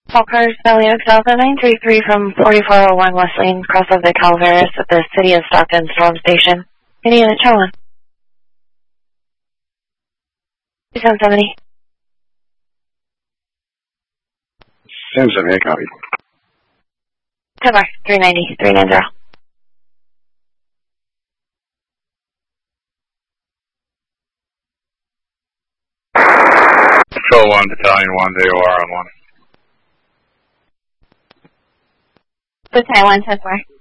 All cars, Valley Oaks Alpha 933 from 4401 West Lane, cross of the Calaveras at the City of Stockton Storm Station. Any unit, show on. 770. 778, copy. 10 bar, 390, 390. Control 1, Battalion 1, DOR on 1. Battalion 1, 10 bar.